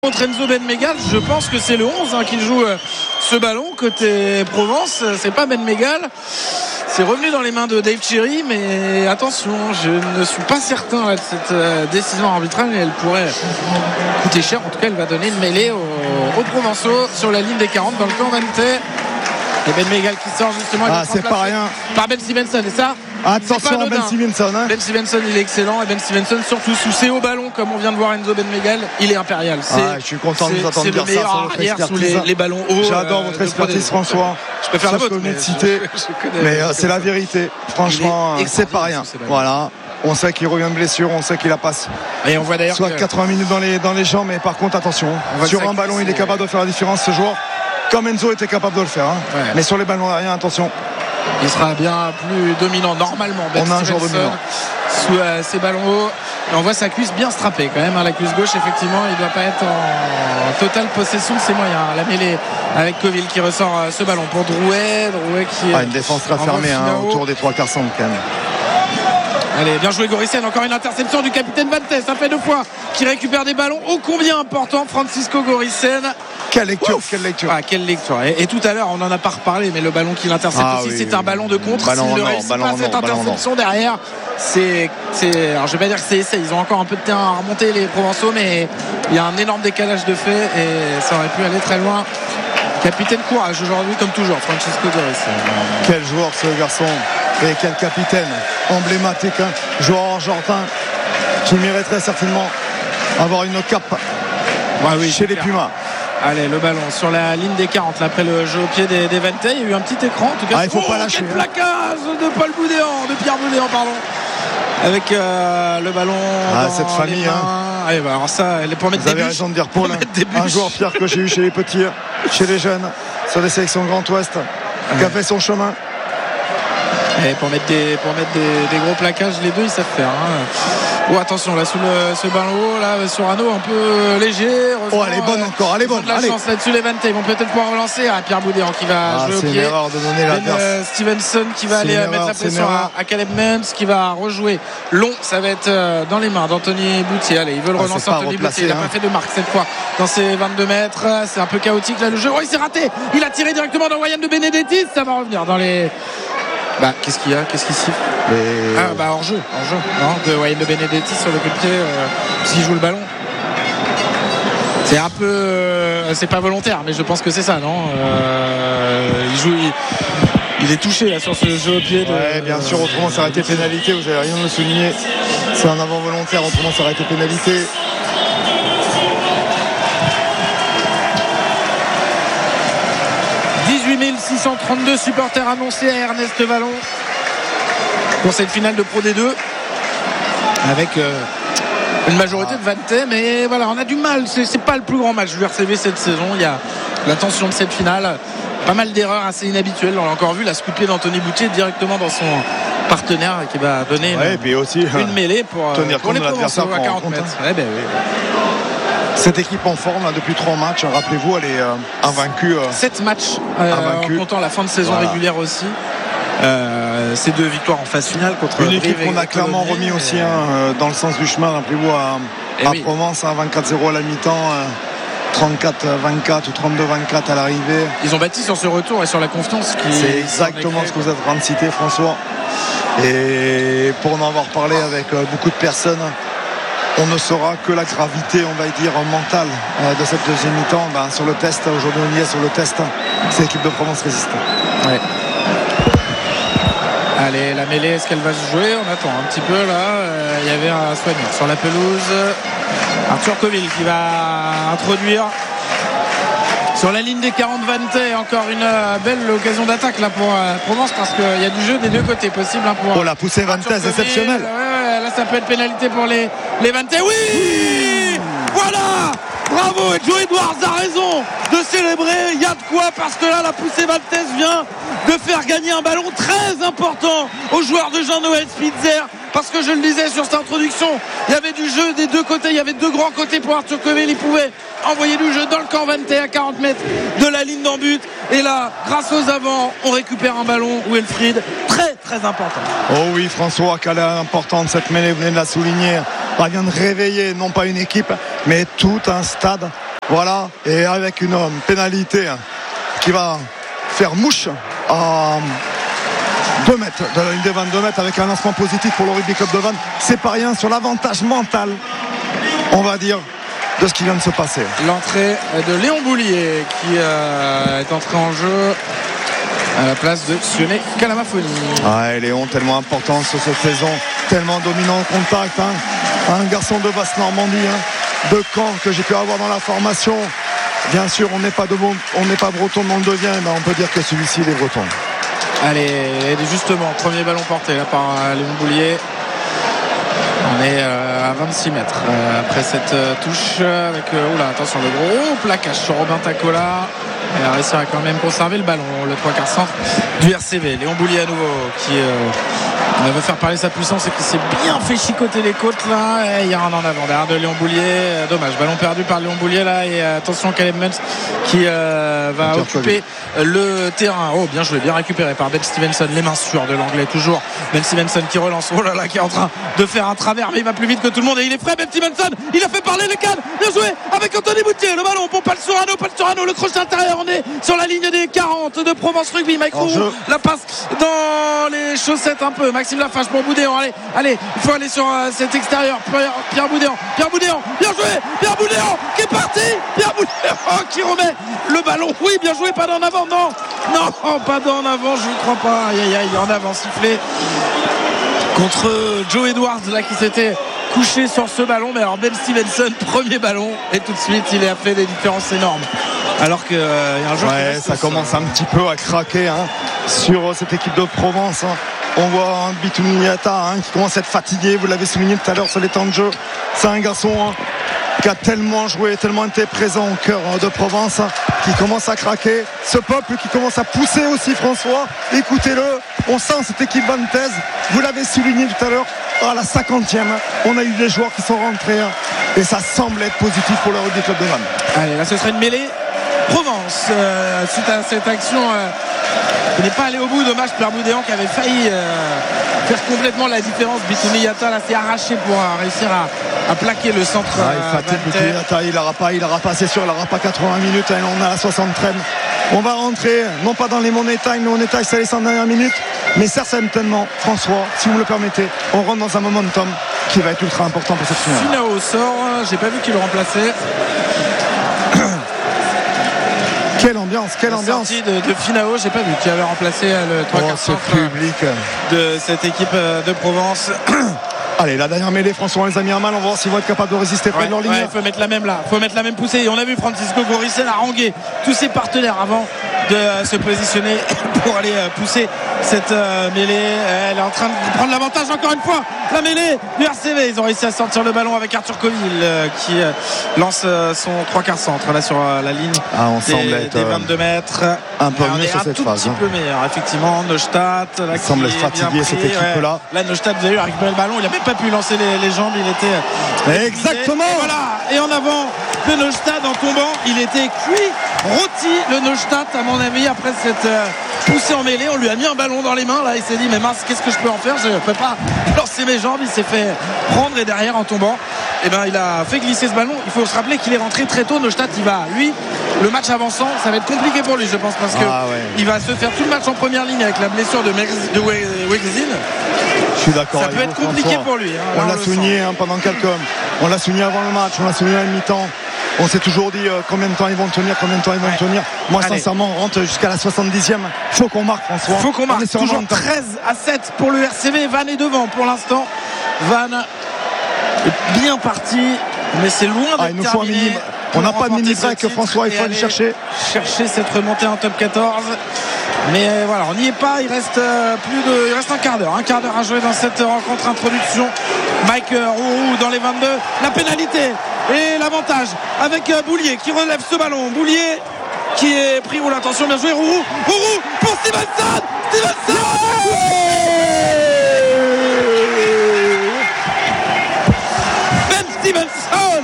Contre Enzo Benmegal, je pense que c'est le 11 qui joue ce ballon côté Provence. C'est pas Benmegal, c'est revenu dans les mains de Dave Cherry, mais attention, je ne suis pas certain là, de cette décision arbitrale, mais elle pourrait coûter cher. En tout cas, elle va donner une mêlée aux Provençaux sur la ligne des 40 dans le camp Vantais. Et Benmegal qui sort justement. C'est pas rien. Par Ben Stevenson, et ça. Attention à Ben Stevenson. Ben Stevenson, il est excellent. Et Ben Stevenson, surtout sous ses hauts ballons, comme on vient de voir Enzo Benmegal, il est impérial. Je suis content de vous entendre dire ça sur votre expertise. Sous les ballons hauts. J'adore votre expertise, François. Je préfère la vôtre, mais c'est la vérité. Franchement, c'est pas rien. Voilà. On sait qu'il revient de blessure, on sait qu'il a passé. Et on voit d'ailleurs soit 80 minutes dans les jambes, mais par contre, attention. Sur un ballon, il est capable de faire la différence, ce joueur. Comme Enzo était capable de le faire. Ouais. Mais sur les ballons aériens, attention. Il sera bien plus dominant normalement. On a un joueur dominant sous ses ballons hauts. Et on voit sa cuisse bien strappée quand même. La cuisse gauche, effectivement, il ne doit pas être en totale possession de ses moyens. La mêlée avec Coville qui ressort ce ballon pour Drouet qui une défense très fermée autour des 3/4 centres quand même. Allez, bien joué Gorissen, encore une interception du capitaine Vantes. Ça fait 2 fois qu'il récupère des ballons ô combien important, Francisco Gorissen. Quelle lecture. Quelle lecture. Et tout à l'heure, on n'en a pas reparlé, mais le ballon qu'il intercepte c'est un ballon de contre. S'il ne réussit pas cette interception derrière, alors je vais pas dire que c'est essai. Ils ont encore un peu de terrain à remonter, les Provençaux, mais il y a un énorme décalage de fait et ça aurait pu aller très loin. Capitaine courage aujourd'hui, comme toujours, Francisco Gorissen. Quel joueur ce garçon. Et quel capitaine emblématique, joueur argentin qui mériterait certainement avoir une cape chez les Pumas. Allez, le ballon sur la ligne des 40 là, après le jeu au pied des Vantais. Il y a eu un petit écran en tout cas. Il faut pas lâcher. Quel plaquage de Pierre Boudéan, pardon. Avec le ballon dans cette famille Allez, alors ça, elle est pour mettre vous des buts. Vous avez raison de dire Paul, un joueur fier que j'ai eu chez les petits, chez les jeunes, sur les sélections Grand Ouest, qui a fait son chemin. Et pour mettre des gros plaquages, les deux ils savent faire. Attention là sous ce ballon haut là sur Anneau un peu léger. Elle est bonne encore, elle est bonne. La chance là-dessus les Vantais, ils vont peut-être pouvoir relancer. Pierre Boudéan qui va jouer au pied. C'est une erreur de donner l'adverse. Stevenson qui va aller mettre la pression à Caleb Muntz qui va rejouer long. Ça va être dans les mains d'Anthony Boutier. Allez, ils veulent relancer Anthony Boutier. Il n'a pas fait de marque cette fois dans ses 22 mètres. C'est un peu chaotique là le jeu. Il s'est raté. Il a tiré directement dans Ryan de Benedettis. Ça va revenir dans les. Qu'est-ce qu'il y a? Qu'est-ce qu'il siffle? Hors-jeu. Non, de Wayne de Benedettis sur le coup de pied s'il joue le ballon. C'est un peu. C'est pas volontaire, mais je pense que c'est ça, non? Il est touché là sur ce jeu au pied. Bien sûr, autrement ça aurait été pénalité. Vous avez rien de le souligner. C'est un avant volontaire, autrement ça aurait été pénalité. « 632 supporters annoncés à Ernest Vallon pour cette finale de Pro D2 avec une majorité de Vantais, mais voilà, on a du mal, c'est pas le plus grand match du RCV cette saison. Il y a la tension de cette finale, pas mal d'erreurs assez inhabituelles. On l'a encore vu, la scoupée d'Anthony Boutier directement dans son partenaire qui va donner une mêlée pour les Provençaux à 40 mètres. Cette équipe en forme depuis 3 matchs, rappelez-vous, elle est invaincue. 7 matchs en comptant la fin de saison régulière aussi. Ces 2 victoires en phase finale contre une équipe qu'on a clairement remis aussi dans le sens du chemin. Rappelez-vous à Provence, 24-0 à la mi-temps, 34-24 ou 32-24 à l'arrivée. Ils ont bâti sur ce retour et sur la confiance. C'est exactement ce que vous êtes en train de citer, François. Et pour en avoir parlé avec beaucoup de personnes, on ne saura que la gravité, on va dire, mentale de cette deuxième mi-temps. Sur le test, aujourd'hui on y est sur le test, c'est l'équipe de Provence résiste. Allez, la mêlée, est-ce qu'elle va se jouer? On attend un petit peu là. Il y avait un soigneur sur la pelouse. Arthur Coville qui va introduire sur la ligne des 40 Vantais. Encore une belle occasion d'attaque là pour Provence, parce qu'il y a du jeu des deux côtés possible pour la poussée Vantais exceptionnelle. Là ça peut être pénalité pour les Vantais. Oui, voilà, bravo. Et Joe Edwards a raison de célébrer. Il y a de quoi, parce que là la poussée Vantais vient de faire gagner un ballon très important aux joueurs de Jean-Noël Spitzer. Parce que je le disais sur cette introduction, il y avait du jeu des deux côtés, il y avait 2 grands côtés pour Arthur Coville. Il pouvait envoyer du jeu dans le camp Vantais à 40 mètres de la ligne d'en but. Et là, grâce aux avants, on récupère un ballon, Wilfried, très très important. Oh oui, François, quelle est importante cette mêlée, vous venez de la souligner. Elle vient de réveiller non pas une équipe, mais tout un stade Voilà, et avec une pénalité qui va faire mouche à 2 mètres, de la ligne des 22 mètres, avec un lancement positif pour le Rugby Club de Vannes. C'est pas rien sur l'avantage mental, on va dire, de ce qui vient de se passer. L'entrée de Léon Boulier qui est entré en jeu à la place de Sioné Kalamafoni. Ouais, Léon, tellement important sur cette saison, tellement dominant au contact, un garçon de Basse-Normandie, de Caen, que j'ai pu avoir dans la formation. Bien sûr, on n'est pas breton dans le deuxième, mais on peut dire que celui-ci il est breton. Allez, justement, premier ballon porté là par Léon Boulier. On est à 26 mètres après cette touche avec attention, le gros plaquage sur Robin Tacola. Il a réussi à quand même conserver le ballon, le 3/4 centre du RCV. Léon Boulier à nouveau qui veut faire parler sa puissance et qui s'est bien fait chicoter les côtes là. Et il y a un en avant derrière de Léon Boulier. Dommage, ballon perdu par Léon Boulier là. Et attention, Caleb Muntz qui va occuper le terrain. Oh, bien joué, bien récupéré par Ben Stevenson. Les mains sûres de l'anglais toujours. Ben Stevenson qui relance. Oh là là, qui est en train de faire un travers, mais il va plus vite que tout le monde et il est prêt. Ben Stevenson, il a fait parler les cannes. Bien joué avec Anthony Boutier. Le ballon pour Palsorano, le crochet intérieur. On est sur la ligne des 40 de Provence Rugby. Mike Roux la passe dans les chaussettes un peu. Maxime Lafache pour Boudéan. Allez, il faut aller sur cet extérieur. Pierre Boudéan, bien joué. Pierre Boudéan qui est parti. Pierre Boudéan qui remet le ballon. Oui, bien joué, pas d'en avant. Non, pas d'en avant, je ne crois pas. Aïe, en avant sifflé contre Joe Edwards là qui s'était couché sur ce ballon. Mais alors Ben Stevenson, premier ballon, et tout de suite il a fait des différences énormes. Alors qu'il y a un joueur qui ça commence un petit peu à craquer sur cette équipe de Provence. On voit un Bitouni Niata qui commence à être fatigué. Vous l'avez souligné tout à l'heure sur les temps de jeu. C'est un garçon qui a tellement joué, tellement été présent au cœur de Provence, qui commence à craquer. Ce peuple qui commence à pousser aussi, François. Écoutez-le, on sent cette équipe vantaise. Vous l'avez souligné tout à l'heure. À la 50e, on a eu des joueurs qui sont rentrés et ça semble être positif pour le Rugby Club de Vannes. Allez, là ce serait une mêlée Provence suite à cette action qui n'est pas allé au bout. Dommage, Pierre Boudéan qui avait failli faire complètement la différence. Bitouni Yata là s'est arraché pour réussir à plaquer le centre. Il n'aura pas, c'est sûr, il n'aura pas 80 minutes. On a la 73. On va rentrer, non pas dans les Money Time, c'est les 100 dernières minutes, mais certainement, François, si vous me le permettez, on rentre dans un momentum qui va être ultra important pour cette finale. Finao sort, j'ai pas vu qui le remplaçait. Quelle ambiance. Sortie de Finao, j'ai pas vu qui avait remplacé le 3/4 centre public de cette équipe de Provence. Allez, la dernière mêlée, François, on les a mis à mal. On va voir s'ils vont être capables de résister près de leur ligne. Il faut mettre la même là. Il faut mettre la même poussée. Et on a vu Francisco Goricel haranguer tous ses partenaires avant de se positionner pour aller pousser cette mêlée. Elle est en train de prendre l'avantage encore une fois. La mêlée du RCV. Ils ont réussi à sortir le ballon avec Arthur Coville qui lance son 3/4 centre là sur la ligne des 22 mètres. Un peu mieux sur cette phase. Un petit peu meilleur. Effectivement, Neustadt. Il semble fatigué cette équipe-là. Là, Neustadt, vous avez vu, a récupéré le ballon. Il n'a même pas pu lancer les jambes. Il était exactement. Et voilà. Et en avant de Neustadt en tombant, il était cuit, rôti le Neustadt à mon avis après cette poussée en mêlée. On lui a mis un ballon dans les mains là. Il s'est dit mais mince, qu'est-ce que je peux en faire? Je ne peux pas lancer mes jambes. Il s'est fait prendre et derrière en tombant, il a fait glisser ce ballon. Il faut se rappeler qu'il est rentré très tôt. Neustadt, il va lui, le match avançant, ça va être compliqué pour lui, je pense, parce que il va se faire tout le match en première ligne avec la blessure de Wegzin. Je suis d'accord. Ça peut être compliqué pour lui. On l'a souligné pendant on l'a souligné avant le match, on l'a souligné à la mi-temps. On s'est toujours dit combien de temps ils vont tenir. Moi, sincèrement, on rentre jusqu'à la 70e. Faut qu'on marque, François. Faut qu'on marque. Toujours 13-7 pour le RCV. Vannes est devant pour l'instant. Vannes est bien parti, mais c'est loin d'être terminé. On n'a pas de mini-break, François. Il faut aller chercher cette remontée en top 14. Mais voilà, on n'y est pas. Il reste un quart d'heure à jouer dans cette rencontre introduction. Mike Roux dans les 22. La pénalité et l'avantage avec Boulier qui relève ce ballon. Boulier qui est pris. Attention, bien joué. Roux pour Stevenson. Ben Stevenson.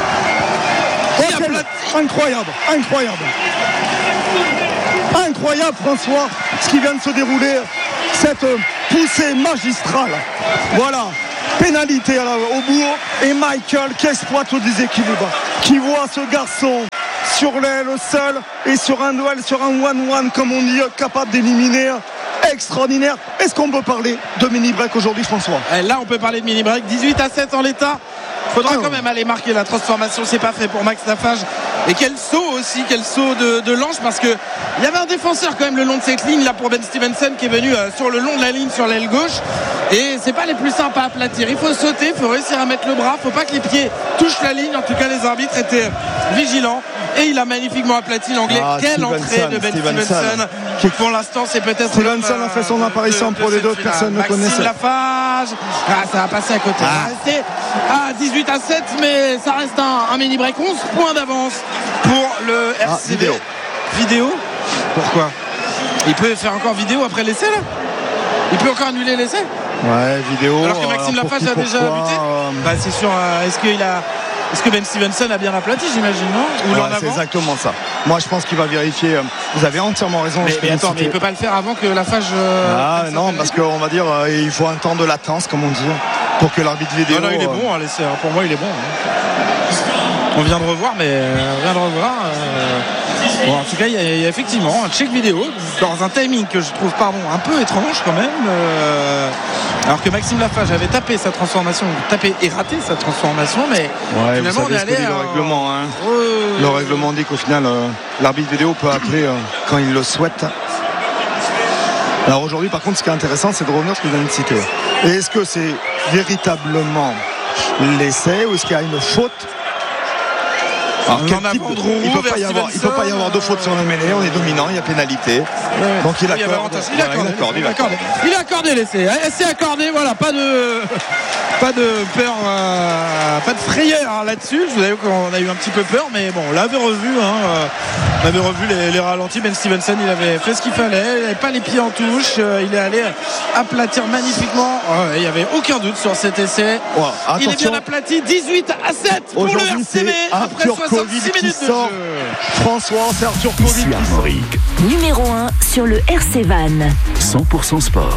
Incroyable, François, ce qui vient de se dérouler, cette poussée magistrale. Voilà, pénalité au bout et Michael qui exploite le déséquilibre. qui voit ce garçon sur l'aile seul et sur un duel, sur un 1-1 comme on dit, capable d'éliminer. Extraordinaire. Est-ce qu'on peut parler de mini break aujourd'hui, François? Là on peut parler de mini break. 18-7 en l'état. Faudra quand même aller marquer la transformation. C'est pas fait pour Max Lafage. Et quel saut aussi, quel saut de l'ange, parce que il y avait un défenseur quand même le long de cette ligne là pour Ben Stevenson qui est venu sur le long de la ligne sur l'aile gauche, et c'est pas les plus simples à aplatir. Il faut sauter, il faut réussir à mettre le bras, faut pas que les pieds touchent la ligne. En tout cas les arbitres étaient vigilants et il a magnifiquement aplati l'anglais. Quelle entrée de Ben Stevenson qui pour l'instant c'est peut-être Stevenson a fait son apparition en Pro D2, personne ne connaissait. Lafage, ça va passer à côté. Ça va rester à 18-7, mais ça reste un mini break. 11 points d'avance pour le RCV. Vidéo. Pourquoi? Il peut faire encore vidéo après l'essai là? Il peut encore annuler l'essai? Ouais, vidéo. Alors que Maxime Lafage a déjà buté. C'est sûr. Est-ce que Ben Stevenson a bien aplati, j'imagine, non? Ou c'est exactement ça. Moi, je pense qu'il va vérifier. Vous avez entièrement raison. Mais attends, mais il peut pas le faire avant que Lafage. Non, parce qu'on va dire, il faut un temps de latence, comme on dit, pour que l'arbitre vidéo. Non, il est bon, l'essai. Pour moi, il est bon. On vient de revoir, Bon, en tout cas, il y a effectivement un check vidéo dans un timing que je trouve un peu étrange quand même. Alors que Maxime Lafage avait tapé sa transformation, et raté sa transformation, mais finalement on est allé le règlement. Le règlement dit qu'au final, l'arbitre vidéo peut appeler quand il le souhaite. Alors aujourd'hui, par contre, ce qui est intéressant, c'est de revenir sur ce que vous avez cité. Et est-ce que c'est véritablement l'essai ou est-ce qu'il y a une faute? Alors, il ne peut pas y avoir de faute sur le mêlée. On est dominant, il y a pénalité. Donc il accorde. Il a accordé l'essai. C'est accordé, voilà, pas de peur, pas de frayeur là-dessus. Je vous avoue qu'on a eu un petit peu peur, mais bon, on l'avait revu. On avait revu les ralentis. Ben Stevenson, il avait fait ce qu'il fallait. Il n'avait pas les pieds en touche. Il est allé aplatir magnifiquement. Il n'y avait aucun doute sur cet essai. Il est bien aplati. 18-7 pour le RCV après 66 minutes de jeu. François, c'est Arthur Covid qui sort. Numéro 1 sur le RC Van. 100% sport.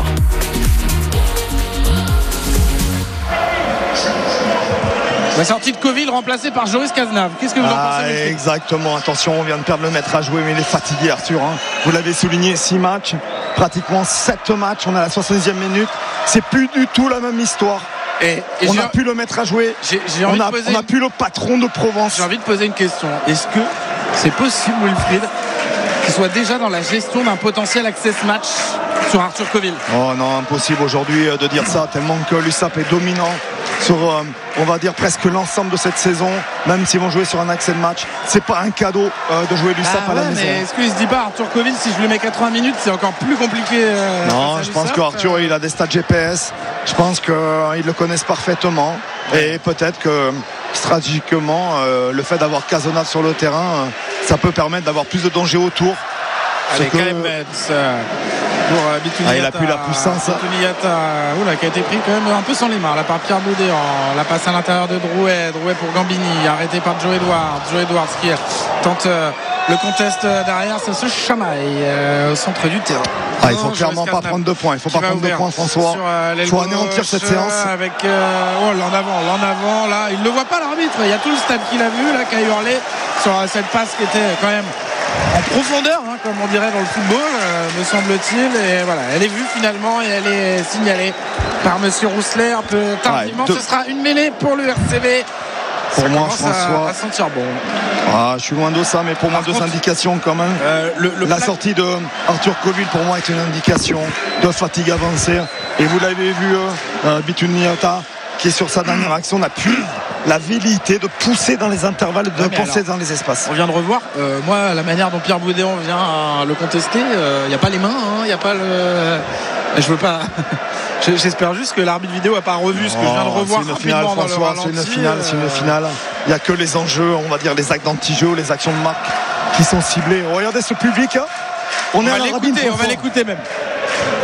La sortie de Coville remplacée par Joris Cazenave. Qu'est-ce que vous en pensez? Exactement. Attention, on vient de perdre le maître à jouer, mais il est fatigué, Arthur. Vous l'avez souligné, 6 matchs, pratiquement 7 matchs. On est à la 70e minute. C'est plus du tout la même histoire. On n'a plus le maître à jouer. On n'a plus le patron de Provence. J'ai envie de poser une question. Est-ce que c'est possible, Wilfried, qu'il soit déjà dans la gestion d'un potentiel access match sur Arthur Coville? Oh non, impossible aujourd'hui de dire ça, tellement que l'USAP est dominant sur, on va dire, presque l'ensemble de cette saison. Même s'ils vont jouer sur un accès de match, c'est pas un cadeau de jouer l'USAP à la maison. Mais est-ce qu'il se dit pas, Arthur Coville, si je lui mets 80 minutes, c'est encore plus compliqué? Non, je pense qu'Arthur, il a des stats GPS. Je pense qu'ils le connaissent parfaitement. Et peut-être que stratégiquement, le fait d'avoir Cazenave sur le terrain, ça peut permettre d'avoir plus de danger autour. Allez, Caleb Metz pour Bitouniata. Il a plus la puissance. Bitouniata, qui a été pris quand même un peu sans les mains là par Pierre Boudet. La passe à l'intérieur de Drouet pour Gambini, arrêté par Joe Edwards qui tente le contest derrière. Ça se chamaille au centre du terrain. Il faut clairement pas prendre 2 points. Il faut pas prendre 2 points, François. Il faut anéantir cette séance. Avec l'en avant là, il ne le voit pas l'arbitre. Il y a tout le stade qui l'a vu là, qui a hurlé sur cette passe qui était quand même en profondeur, comme on dirait dans le football, me semble-t-il. Et voilà, elle est vue finalement et elle est signalée par monsieur Rousselet un peu tardivement. Ce sera une mêlée pour le RCV. Pour moi, François, à sentir bon. Je suis loin de ça, mais pour moi, 2 indications quand même. La sortie de Arthur Coville, pour moi, est une indication de fatigue avancée. Et vous l'avez vu, Bitouniata, qui est sur sa dernière action, n'a plus la velléité de pousser dans les intervalles, de penser dans les espaces. On vient de revoir. Moi, la manière dont Pierre Boudet vient le contester, il n'y a pas les mains, il n'y a pas le. Je veux pas. J'espère juste que l'arbitre vidéo n'a pas revu ce que je viens de revoir rapidement dans le ralenti. C'est une finale. Il n'y a que les enjeux, on va dire les actes d'anti-jeu, les actions de marque qui sont ciblées. Regardez ce public. On va l'écouter même.